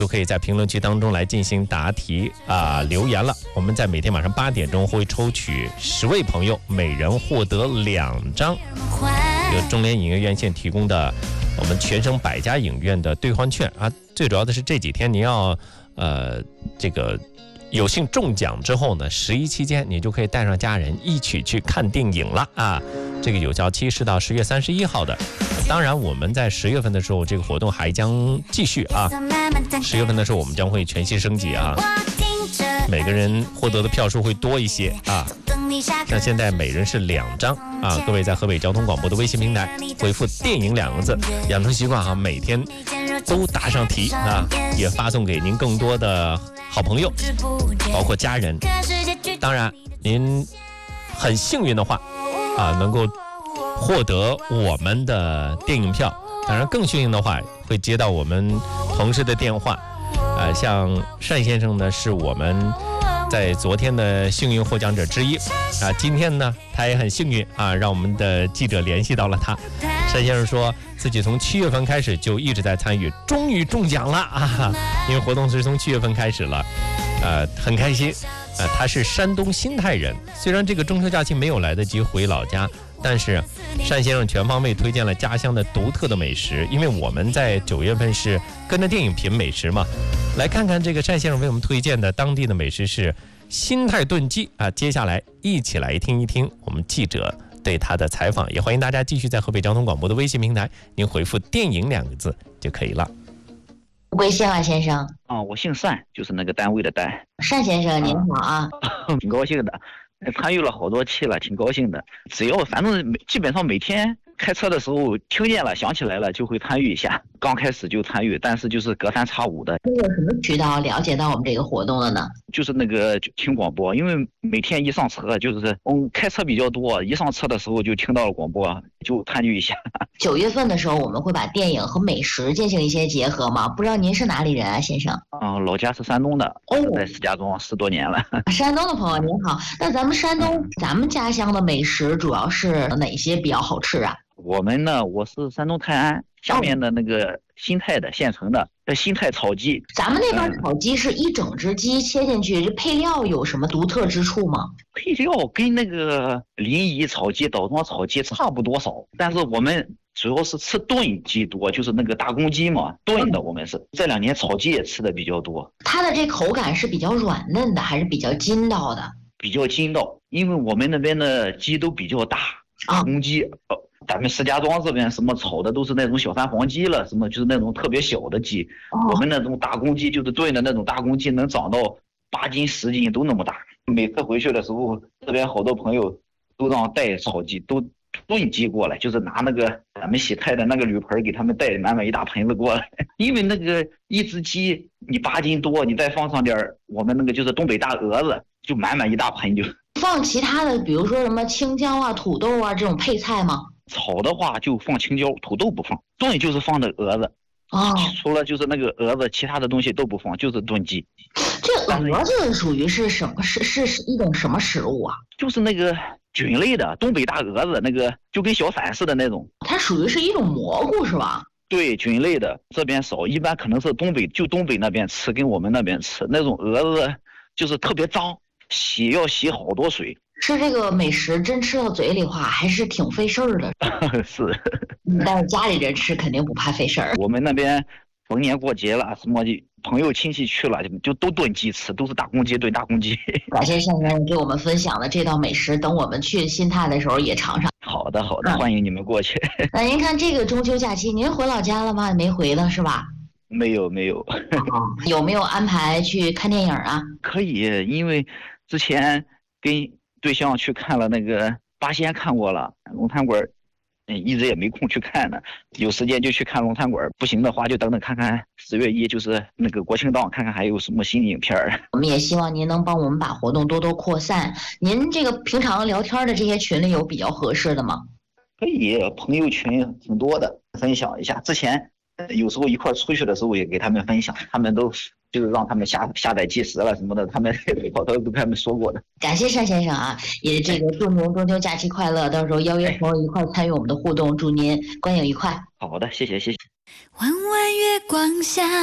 就可以在评论区当中来进行答题留言了。我们在每天晚上8点钟会抽取10位朋友，每人获得2张由中联影业院线提供的我们全省百家影院的兑换券啊。最主要的是这几天你要这个有幸中奖之后呢，11期间你就可以带上家人一起去看电影了啊。这个有效期是到10月31号的。当然我们在10月份的时候这个活动还将继续啊。10月份的时候我们将会全新升级啊，每个人获得的票数会多一些啊。像现在每人是2张啊。各位在河北交通广播的微信平台回复电影2个字，养成习惯啊，每天都答上题啊，也发送给您更多的好朋友包括家人。当然您很幸运的话啊，能够获得我们的电影票。当然更幸运的话会接到我们同事的电话像单先生呢是我们在昨天的幸运获奖者之一啊。今天呢他也很幸运啊，让我们的记者联系到了他。单先生说自己从7月份开始就一直在参与，终于中奖了啊！因为活动是从7月份开始了，很开心。他是山东新泰人，虽然这个中秋假期没有来得及回老家，但是单先生全方位推荐了家乡的独特的美食。因为我们在9月份是跟着电影品美食嘛，来看看这个单先生为我们推荐的当地的美食是新泰炖鸡啊。接下来一起来听一听我们记者对他的采访，也欢迎大家继续在河北交通广播的微信平台，您回复电影2个字就可以了。 贵姓啊，先生？ 我姓单，就是那个单位的单。 单先生您好啊。 挺高兴的，参与了好多期了，挺高兴的。只要反正基本上每天开车的时候听见了想起来了就会参与一下，刚开始就参与，但是就是隔三差五的。 通过什么渠道了解到我们这个活动的呢？ 就是那个听广播，因为每天一上车就是开车比较多，一上车的时候就听到了广播，就参与一下。 9月份的时候我们会把电影和美食进行一些结合吗？不知道您是哪里人啊，先生？ 老家是山东的，在石家庄10多年了。 山东的朋友您好，那咱们山东咱们家乡的美食主要是哪些比较好吃啊？ 我们呢，我是山东泰安下面的那个新泰的县城的新泰炒鸡。 咱们那边炒鸡是一整只鸡切进去，这配料有什么独特之处吗？ 配料跟那个临沂炒鸡、枣庄炒鸡差不多少，但是我们主要是吃炖鸡多，就是那个大公鸡嘛，炖的。我们是这2年炒鸡也吃的比较多。 它的这口感是比较软嫩的，还是比较筋道的？ 比较筋道，因为我们那边的鸡都比较大，大公鸡。咱们石家庄这边什么炒的都是那种小三黄鸡了，什么就是那种特别小的鸡。我们那种大公鸡就是炖的那种大公鸡，能长到8斤10斤都那么大。每次回去的时候，这边好多朋友都让带炒鸡，都炖鸡过来，就是拿那个咱们洗菜的那个铝盆给他们带满满一大盆子过来。因为那个一只鸡你8斤多，你再放上点我们那个就是东北大鹅子，就满满一大盆就。 放其他的比如说什么青椒啊、土豆啊这种配菜吗？ 炒的话就放青椒，土豆不放。炖就是放的鹅子除了就是那个鹅子，其他的东西都不放，就是炖鸡。 这鹅子属于是什么？是一种什么食物啊？ 就是那个菌类的东北大鹅子，那个就跟小伞似的那种。 它属于是一种蘑菇是吧？ 对，菌类的，这边少，一般可能是东北那边吃，跟我们那边吃那种鹅子就是特别脏，要洗好多水。 吃这个美食真吃到嘴里话还是挺费事儿的。 是， 但是家里人吃肯定不怕费事儿。 我们那边逢年过节了，什么朋友亲戚去了，就都炖鸡吃，都是大公鸡炖大公鸡。 感谢单先生给我们分享的这道美食，等我们去新泰的时候也尝尝。 好的，欢迎你们过去。 那您看这个中秋假期，您回老家了吗？没回呢是吧？ 没有。 有没有安排去看电影啊？ 可以，因为之前跟对象去看了那个八仙，看过了龙潭馆，一直也没空去看呢。有时间就去看龙潭馆，不行的话就等看看10月1就是那个国庆档，看看还有什么新影片。 我们也希望您能帮我们把活动多多扩散。您这个平常聊天的这些群里有比较合适的吗？ 可以，朋友群挺多的，分享一下。之前有时候一块出去的时候也给他们分享，他们都就是让他们下载计时了什么的，他们好多都跟他们说过的。 感谢单先生啊，也这个祝您中秋假期快乐，到时候邀约朋友一块参与我们的互动，祝您观影愉快。 好的，谢谢。 弯弯月光下，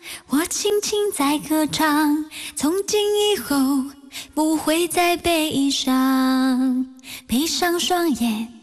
我轻轻在歌唱，从今以后不会再悲伤，闭上双眼